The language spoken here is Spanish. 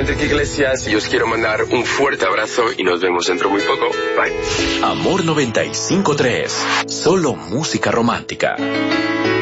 Enrique Iglesias y os quiero mandar un fuerte abrazo y nos vemos dentro muy poco. Bye. Amor 95.3. Solo música romántica.